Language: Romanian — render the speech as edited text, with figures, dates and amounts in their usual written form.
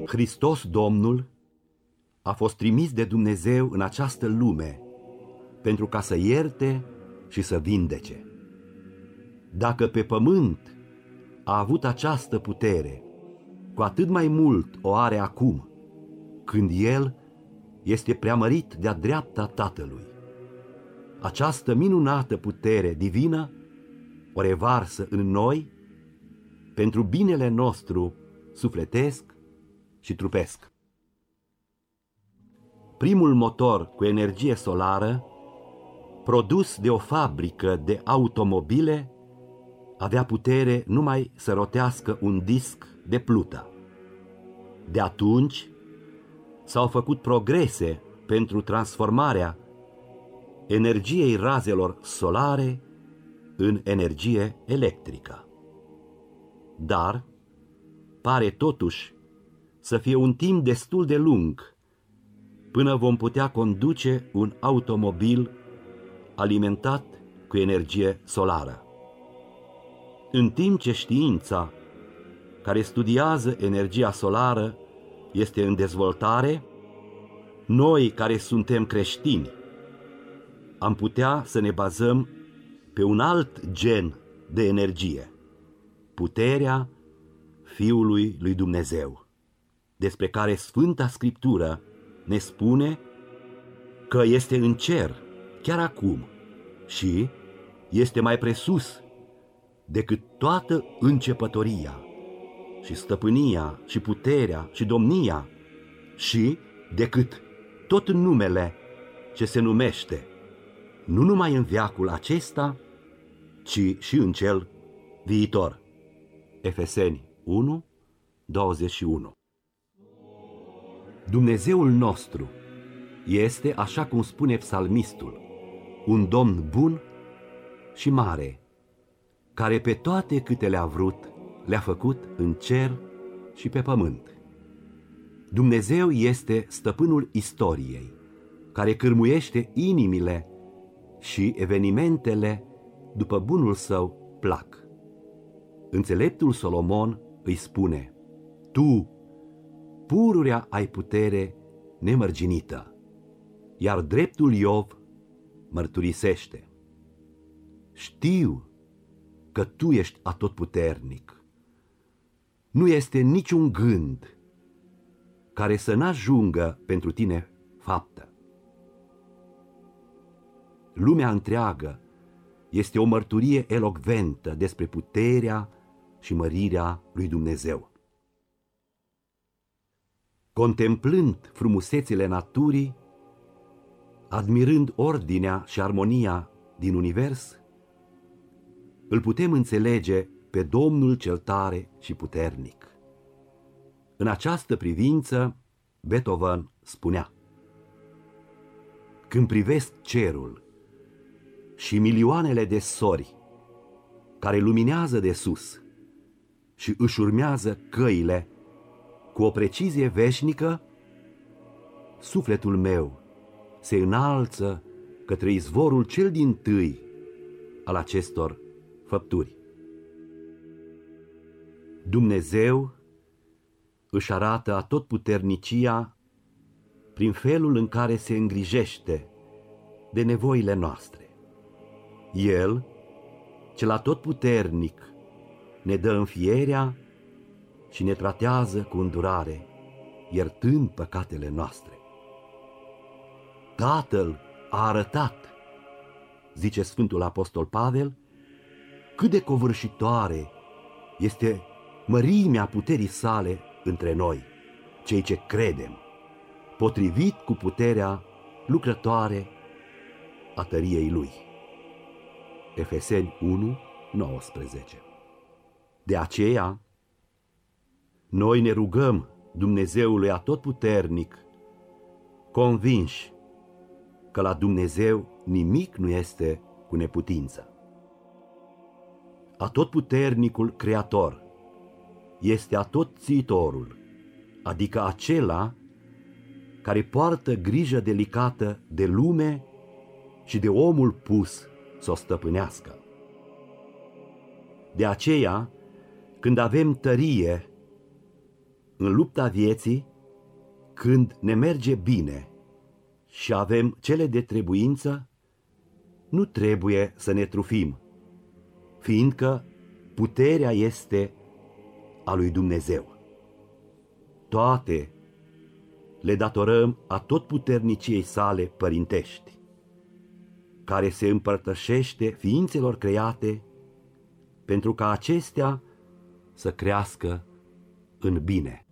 Hristos Domnul a fost trimis de Dumnezeu în această lume pentru ca să ierte și să vindece. Dacă pe pământ a avut această putere, cu atât mai mult o are acum, când El este preamărit de-a dreapta Tatălui. Această minunată putere divină o revarsă în noi pentru binele nostru sufletesc și trupesc. Primul motor cu energie solară, produs de o fabrică de automobile, avea putere numai să rotească un disc de plută. De atunci s-au făcut progrese pentru transformarea energiei razelor solare în energie electrică. Dar pare totuși să fie un timp destul de lung până vom putea conduce un automobil alimentat cu energie solară. În timp ce știința care studiază energia solară este în dezvoltare, noi care suntem creștini am putea să ne bazăm pe un alt gen de energie, puterea Fiului lui Dumnezeu, despre care Sfânta Scriptură ne spune că este în cer chiar acum și este mai presus decât toată începătoria și stăpânia și puterea și domnia și decât tot numele ce se numește, nu numai în veacul acesta, ci și în cel viitor. Efeseni 1, 21. Dumnezeul nostru este, așa cum spune psalmistul, un Domn bun și mare, care pe toate câte le-a vrut, le-a făcut în cer și pe pământ. Dumnezeu este stăpânul istoriei, care cârmuiește inimile și evenimentele după bunul său plac. Înțeleptul Solomon îi spune: Tu, pururea ai putere nemărginită, iar dreptul Iov mărturisește: Știu că tu ești atotputernic. Nu este niciun gând care să n-ajungă pentru tine faptă. Lumea întreagă este o mărturie elocventă despre puterea și mărirea lui Dumnezeu. Contemplând frumusețile naturii, admirând ordinea și armonia din univers, îl putem înțelege pe Domnul cel tare și puternic. În această privință, Beethoven spunea: Când privesc cerul și milioanele de sori care luminează de sus și își urmează căile cu o precizie veșnică, sufletul meu se înalță către izvorul cel dintâi al acestor făpturi. Dumnezeu își arată atotputernicia prin felul în care se îngrijește de nevoile noastre. El, cel atotputernic, ne dă înfierea și ne tratează cu îndurare, iertând păcatele noastre. Tatăl a arătat, zice Sfântul Apostol Pavel, cât de covârșitoare este mărimea puterii sale între noi, cei ce credem, potrivit cu puterea lucrătoare a tăriei Lui. Efeseni 1, 19. De aceea, noi ne rugăm Dumnezeului Atotputernic, convinși că la Dumnezeu nimic nu este cu neputință. Atotputernicul Creator este atotțiitorul, adică acela care poartă grijă delicată de lume și de omul pus să o stăpânească. De aceea, când avem tărie, în lupta vieții, când ne merge bine și avem cele de trebuință, nu trebuie să ne trufim, fiindcă puterea este a lui Dumnezeu. Toate le datorăm atotputerniciei sale părintești, care se împărtășește ființelor create pentru ca acestea să crească în bine.